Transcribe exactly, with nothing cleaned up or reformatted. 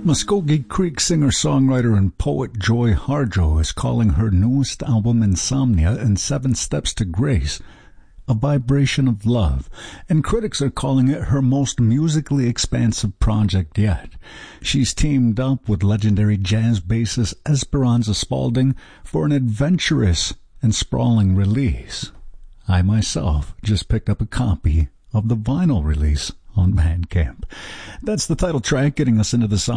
Muskogee Creek singer-songwriter and poet Joy Harjo is calling her newest album Insomnia and Seven Steps to Grace a vibration of love, and critics are calling it her most musically expansive project yet. She's teamed up with legendary jazz bassist Esperanza Spalding for an adventurous and sprawling release. I myself just picked up a copy of the vinyl release on Bandcamp. That's the title track getting us into the song.